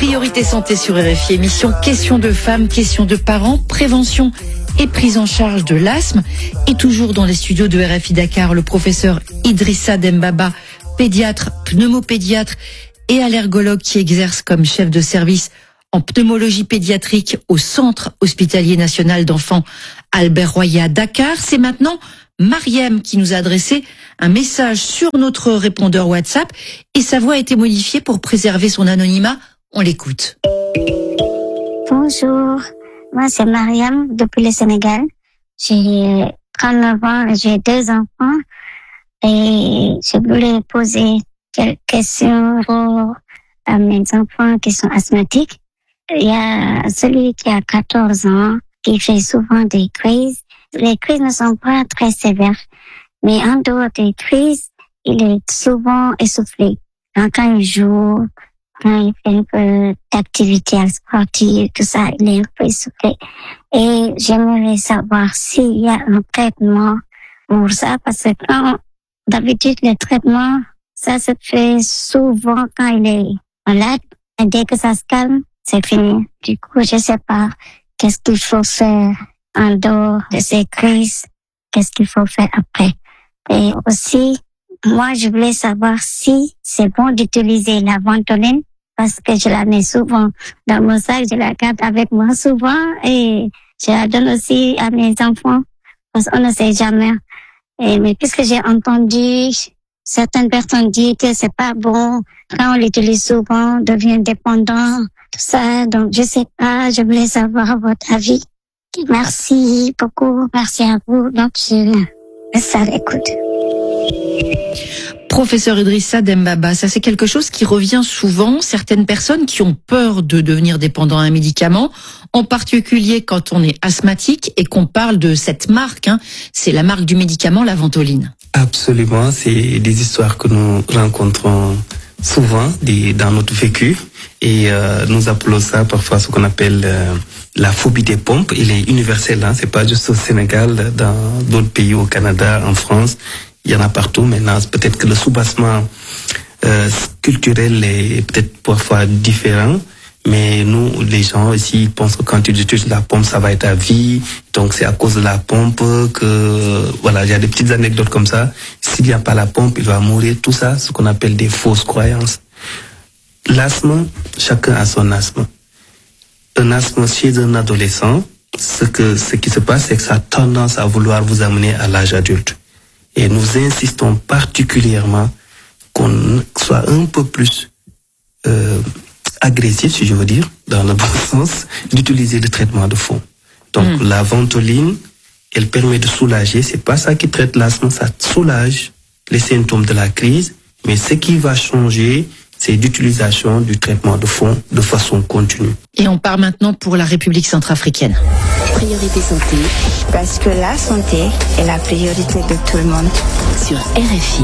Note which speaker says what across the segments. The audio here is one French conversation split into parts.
Speaker 1: Priorité santé sur RFI, émission questions de femmes, questions de parents, prévention et prise en charge de l'asthme. Et toujours dans les studios de RFI Dakar, le professeur Idrissa Dembaba, pédiatre, pneumopédiatre et allergologue qui exerce comme chef de service en pneumologie pédiatrique au Centre hospitalier national d'enfants Albert Royer Dakar. C'est maintenant Mariam qui nous a adressé un message sur notre répondeur WhatsApp et sa voix a été modifiée pour préserver son anonymat. On l'écoute.
Speaker 2: Bonjour, moi c'est Mariam depuis le Sénégal. J'ai 39 ans, j'ai 2 enfants et je voulais poser quelques questions pour mes enfants qui sont asthmatiques. Il y a celui qui a 14 ans qui fait souvent des crises. Les crises ne sont pas très sévères, mais en dehors des crises, il est souvent essoufflé. Quand il joue, quand il fait un peu d'activité sportive, tout ça, il est un peu essoufflé. Et j'aimerais savoir s'il y a un traitement pour ça, parce que d'habitude, le traitement, ça se fait souvent quand il est malade. Et dès que ça se calme, c'est fini. Du coup, je sais pas qu'est-ce qu'il faut faire en dehors de ces crises, qu'est-ce qu'il faut faire après. Et aussi, moi, je voulais savoir si c'est bon d'utiliser la ventoline, parce que je la mets souvent dans mon sac, je la garde avec moi souvent et je la donne aussi à mes enfants, parce qu'on ne sait jamais. Mais puisque j'ai entendu certaines personnes dire que c'est pas bon, quand on l'utilise souvent, on devient dépendant, tout ça. Donc, je sais pas, je voulais savoir votre avis. Merci beaucoup, merci à vous. Donc, je reste à l'écoute.
Speaker 1: Professeur Idrissa Dembaba, ça c'est quelque chose qui revient souvent. Certaines personnes qui ont peur de devenir dépendants à un médicament, en particulier quand on est asthmatique et qu'on parle de cette marque, c'est la marque du médicament, la ventoline.
Speaker 3: Absolument, c'est des histoires que nous rencontrons souvent dans notre vécu et nous appelons ça parfois ce qu'on appelle la phobie des pompes. Il est universel, c'est pas juste au Sénégal, dans d'autres pays, au Canada, en France, il y en a partout. Maintenant, peut-être que le soubassement culturel est peut-être parfois différent, mais nous, les gens ici, pensent que quand tu utilises la pompe, ça va être à vie. Donc c'est à cause de la pompe que, voilà, il y a des petites anecdotes comme ça. S'il n'y a pas la pompe, il va mourir. Tout ça, ce qu'on appelle des fausses croyances. L'asthme, chacun a son asthme. Un asthme chez un adolescent, ce qui se passe, c'est que ça a tendance à vouloir vous amener à l'âge adulte. Et nous insistons particulièrement qu'on soit un peu plus agressif, si je veux dire, dans le bon sens, d'utiliser le traitement de fond. Donc la ventoline, elle permet de soulager. C'est pas ça qui traite l'asthme, ça soulage les symptômes de la crise. Mais ce qui va changer, c'est l'utilisation du traitement de fond de façon continue.
Speaker 1: Et on part maintenant pour la République centrafricaine.
Speaker 4: Priorité santé, parce que la santé est la priorité de tout le monde.
Speaker 1: Sur RFI.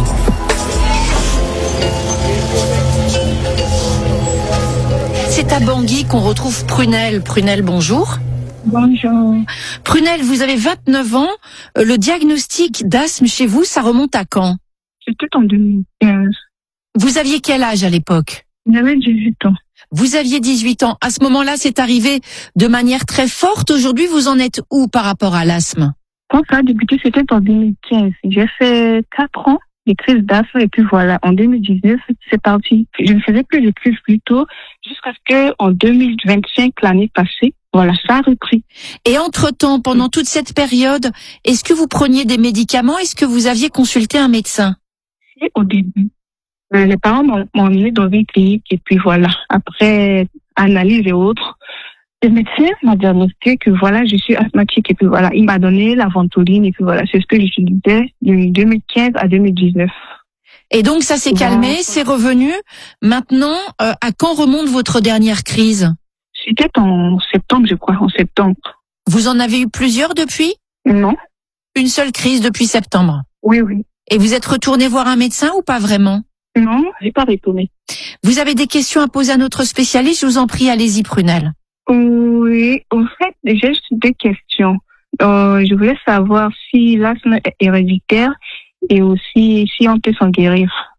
Speaker 1: C'est à Bangui qu'on retrouve Prunelle. Prunelle, bonjour.
Speaker 5: Bonjour.
Speaker 1: Prunelle, vous avez 29 ans. Le diagnostic d'asthme chez vous, ça remonte à quand?
Speaker 5: C'était en 2015.
Speaker 1: Vous aviez quel âge à l'époque?
Speaker 5: J'avais 18 ans.
Speaker 1: Vous aviez 18 ans. À ce moment-là, c'est arrivé de manière très forte. Aujourd'hui, vous en êtes où par rapport à l'asthme?
Speaker 5: Quand ça a débuté, c'était en 2015. J'ai fait 4 ans de crises d'asthme et puis voilà, en 2019, c'est parti. Je ne faisais plus de crises plus tôt jusqu'à ce que en 2025, l'année passée, voilà, ça a repris.
Speaker 1: Et entre-temps, pendant toute cette période, est-ce que vous preniez des médicaments? Est-ce que vous aviez consulté un médecin?
Speaker 5: Et au début, les parents m'ont emmené dans une clinique et puis voilà, après analyse et autres, le médecin m'a diagnostiqué que voilà, je suis asthmatique et puis voilà, il m'a donné la ventoline et puis voilà, c'est ce que j'utilisais de 2015 à 2019.
Speaker 1: Et donc ça s'est calmé, c'est revenu. Maintenant, à quand remonte votre dernière crise?
Speaker 5: C'était en septembre, je crois, en septembre.
Speaker 1: Vous en avez eu plusieurs depuis?
Speaker 5: Non.
Speaker 1: Une seule crise depuis septembre?
Speaker 5: Oui, oui.
Speaker 1: Et vous êtes retourné voir un médecin ou pas vraiment?
Speaker 5: Non, j'ai pas retourné.
Speaker 1: Vous avez des questions à poser à notre spécialiste? Je vous en prie, allez-y, Prunelle.
Speaker 5: Oui, en fait, j'ai juste 2 questions. Je voulais savoir si l'asthme est héréditaire et aussi si on peut s'en guérir.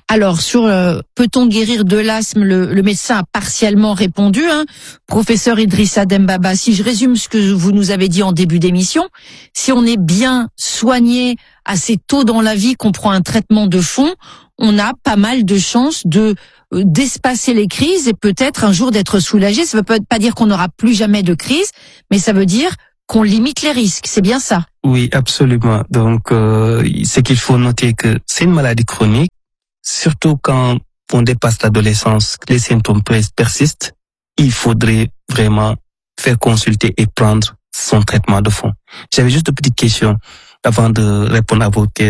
Speaker 1: Alors, sur peut-on guérir de l'asthme, le médecin a partiellement répondu, professeur Idrissa Dembaba. Si je résume ce que vous nous avez dit en début d'émission, si on est bien soigné assez tôt dans la vie, qu'on prend un traitement de fond, on a pas mal de chances d'espacer les crises et peut-être un jour d'être soulagé. Ça ne veut pas dire qu'on n'aura plus jamais de crise, mais ça veut dire qu'on limite les risques. C'est bien ça?
Speaker 3: Oui, absolument. Donc, c'est qu'il faut noter que c'est une maladie chronique. Surtout quand on dépasse l'adolescence, les symptômes persistent, il faudrait vraiment faire consulter et prendre son traitement de fond. J'avais juste une petite question avant de répondre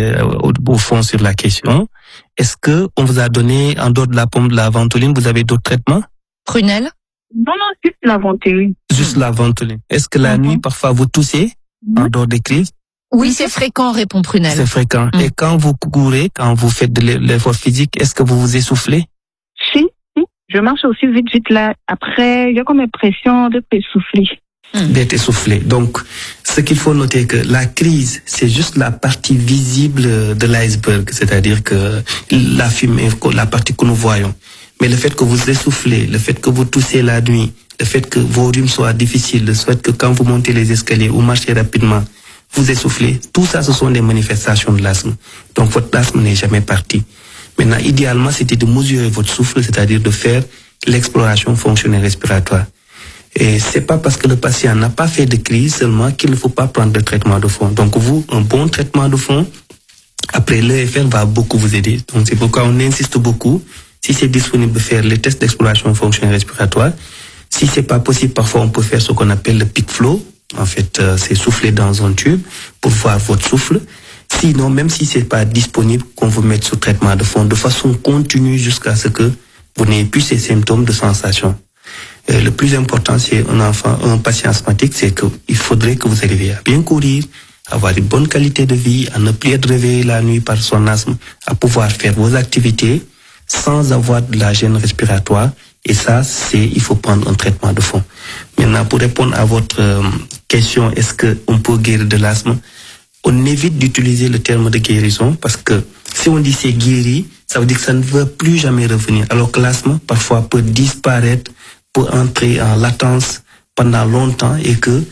Speaker 3: au fond sur la question. Est-ce que on vous a donné, en dehors de la pompe de la ventoline, vous avez d'autres traitements?
Speaker 1: Prunelle?
Speaker 5: Non, juste la ventoline.
Speaker 3: Juste la ventoline. Est-ce que la nuit, parfois, vous toussez en dehors des crises?
Speaker 1: Oui, c'est fréquent, répond Prunelle.
Speaker 3: C'est fréquent. Et quand vous courez, quand vous faites de l'effort physique, est-ce que vous vous essoufflez?
Speaker 5: Si. Je marche aussi vite là. Après, j'ai comme l'impression d'être essoufflé.
Speaker 3: D'être essoufflé. Donc, ce qu'il faut noter que la crise, c'est juste la partie visible de l'iceberg, c'est-à-dire que la fumée, la partie que nous voyons. Mais le fait que vous essoufflez, le fait que vous toussez la nuit, le fait que vos rhumes soient difficiles, le fait que quand vous montez les escaliers ou marchez rapidement, vous essoufflez, tout ça, ce sont des manifestations de l'asthme. Donc, votre asthme n'est jamais parti. Maintenant, idéalement, c'était de mesurer votre souffle, c'est-à-dire de faire l'exploration fonctionnelle respiratoire. Et c'est pas parce que le patient n'a pas fait de crise seulement qu'il ne faut pas prendre de traitement de fond. Donc, vous, un bon traitement de fond, après, l'EFR va beaucoup vous aider. Donc, c'est pourquoi on insiste beaucoup. Si c'est disponible de faire les tests d'exploration fonctionnelle respiratoire, si c'est pas possible, parfois on peut faire ce qu'on appelle le peak flow. En fait, c'est souffler dans un tube pour voir votre souffle. Sinon, même si c'est pas disponible, qu'on vous mette sous traitement de fond de façon continue jusqu'à ce que vous n'ayez plus ces symptômes de sensation. Le plus important, c'est un patient asthmatique, c'est qu'il faudrait que vous arriviez à bien courir, avoir une bonne qualité de vie, à ne plus être réveillé la nuit par son asthme, à pouvoir faire vos activités sans avoir de la gêne respiratoire. Et ça, il faut prendre un traitement de fond. Maintenant, pour répondre à votre question, est-ce qu'on peut guérir de l'asthme? On évite d'utiliser le terme de guérison parce que si on dit c'est guéri, ça veut dire que ça ne veut plus jamais revenir. Alors que l'asthme, parfois, peut disparaître, peut entrer en latence pendant longtemps et que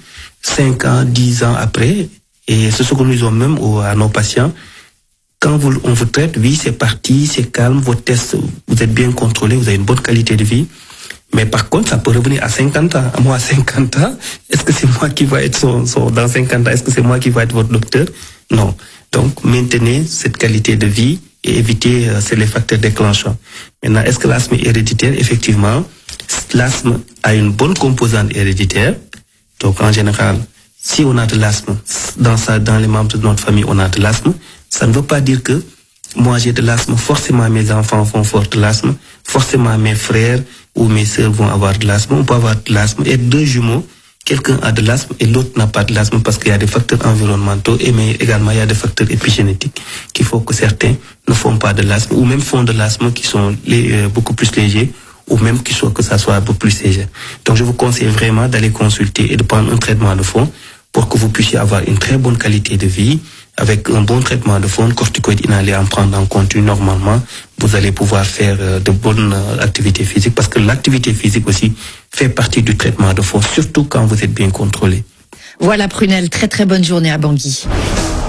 Speaker 3: 5 ans, 10 ans après, et c'est ce que nous disons même à nos patients, quand on vous traite, oui, c'est parti, c'est calme, vos tests, vous êtes bien contrôlés, vous avez une bonne qualité de vie. Mais par contre, ça peut revenir à 50 ans. Moi, à 50 ans, est-ce que c'est moi qui va être dans 50 ans, est-ce que c'est moi qui va être votre docteur? Non. Donc, maintenez cette qualité de vie et évitez les facteurs déclenchants. Maintenant, est-ce que l'asthme est héréditaire? Effectivement, l'asthme a une bonne composante héréditaire. Donc, en général, si on a de l'asthme, dans les membres de notre famille, on a de l'asthme, ça ne veut pas dire que moi j'ai de l'asthme, forcément mes enfants vont avoir de l'asthme, forcément mes frères ou mes sœurs vont avoir de l'asthme. On peut avoir de l'asthme et deux jumeaux, quelqu'un a de l'asthme et l'autre n'a pas de l'asthme parce qu'il y a des facteurs environnementaux mais également il y a des facteurs épigénétiques qui font que certains ne font pas de l'asthme ou même font de l'asthme qui sont beaucoup plus légers ou même que ça soit un peu plus léger. Donc je vous conseille vraiment d'aller consulter et de prendre un traitement de fond pour que vous puissiez avoir une très bonne qualité de vie. Avec un bon traitement de fond, corticoïdes inhalés en prendre en continu normalement, vous allez pouvoir faire de bonnes activités physiques parce que l'activité physique aussi fait partie du traitement de fond, surtout quand vous êtes bien contrôlé.
Speaker 1: Voilà Prunelle, très très bonne journée à Bangui.